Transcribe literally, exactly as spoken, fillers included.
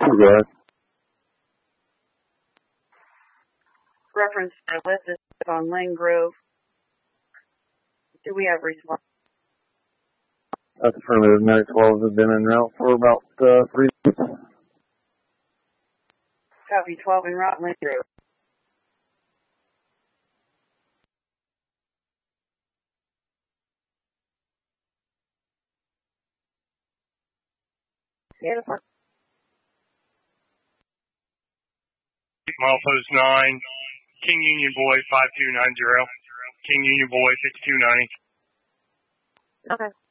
Go ahead. Reference for listed on Lane Grove. Do we have response? That's affirmative. nine twelve has been en route for about uh, three days. Copy twelve en route, Lane Grove. Yeah, Milepost nine, King Union Boy five two nine zero, King Union Boy fifty-two ninety. okay.